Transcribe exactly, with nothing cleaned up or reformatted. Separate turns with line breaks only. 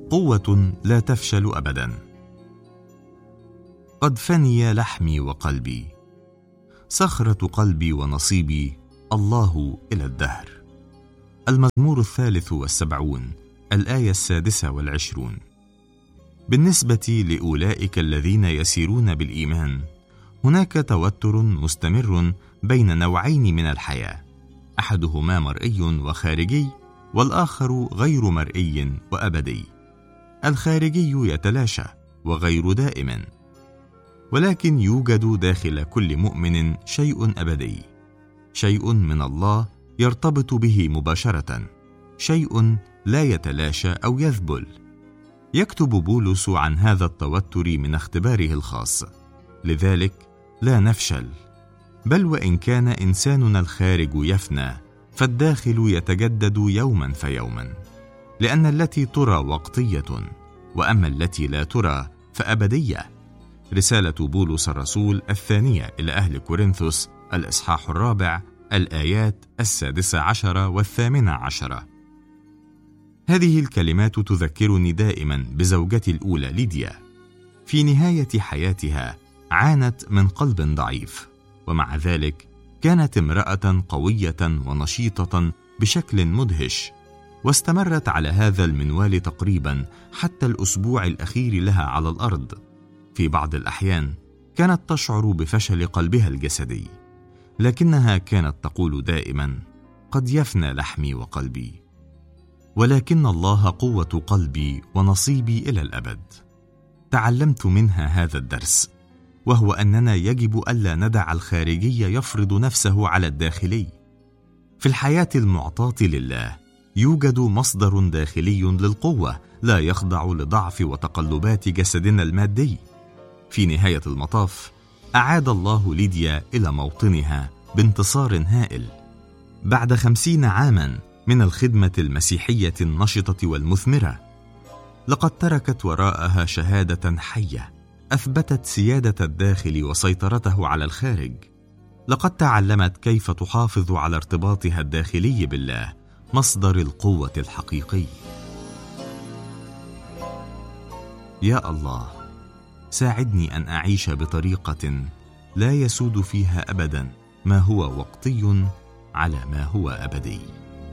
قوة لا تفشل أبدا. قد فني لحمي وقلبي، صخرة قلبي ونصيبي الله إلى الدهر. المزمور الثالث والسبعون، الآية السادسة والعشرون. بالنسبة لأولئك الذين يسيرون بالإيمان، هناك توتر مستمر بين نوعين من الحياة، أحدهما مرئي وخارجي، والآخر غير مرئي وأبدي. الخارجي يتلاشى وغير دائم، ولكن يوجد داخل كل مؤمن شيء أبدي، شيء من الله يرتبط به مباشرة، شيء لا يتلاشى أو يذبل. يكتب بولس عن هذا التوتر من اختباره الخاص، لذلك لا نفشل، بل وإن كان إنساننا الخارج يفنى فالداخل يتجدد يوما فيوما، لأن التي ترى وقتية، وأما التي لا ترى فأبدية. رسالة بولس الرسول الثانية إلى أهل كورنثوس، الإصحاح الرابع، الآيات السادسة عشرة والثامنة عشرة. هذه الكلمات تذكرني دائما بزوجتي الأولى ليديا. في نهاية حياتها عانت من قلب ضعيف، ومع ذلك كانت امرأة قوية ونشيطة بشكل مدهش، واستمرت على هذا المنوال تقريبا حتى الأسبوع الأخير لها على الأرض. في بعض الأحيان كانت تشعر بفشل قلبها الجسدي، لكنها كانت تقول دائما: قد يفنى لحمي وقلبي، ولكن الله قوة قلبي ونصيبي إلى الأبد. تعلمت منها هذا الدرس، وهو أننا يجب ألا ندع الخارجي يفرض نفسه على الداخلي. في الحياة المعطاة لله يوجد مصدر داخلي للقوة لا يخضع لضعف وتقلبات جسدنا المادي. في نهاية المطاف أعاد الله ليديا إلى موطنها بانتصار هائل. بعد خمسين عاما من الخدمة المسيحية النشطة والمثمرة، لقد تركت وراءها شهادة حية أثبتت سيادة الداخل وسيطرته على الخارج. لقد تعلمت كيف تحافظ على ارتباطها الداخلي بالله، مصدر القوة الحقيقي. يا الله، ساعدني أن أعيش بطريقة لا يسود فيها أبدا ما هو وقتي على ما هو أبدي.